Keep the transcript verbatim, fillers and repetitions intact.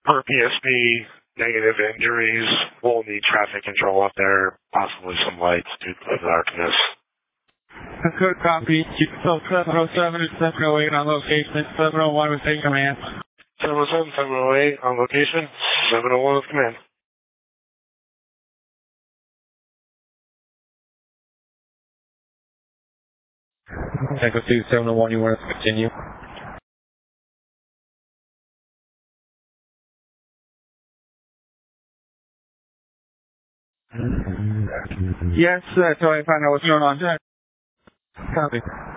Per P S B, negative injuries. We'll need traffic control up there, possibly some lights due to the darkness. Good copy. So seven oh seven and seven oh eight on location. seven oh one with take command. seven oh seven, seven oh eight on location. seven oh one with command. Echo two, seven oh one, you want us to continue? Yes, uh, so I find out what's going on. Copy.